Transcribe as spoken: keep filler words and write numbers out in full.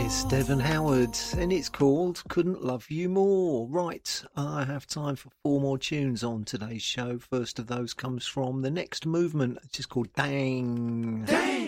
It's Devon Howard, and it's called Couldn't Love You More. Right, I have time for four more tunes on today's show. First of those comes from The Next Movement, which is called Dang. Dang!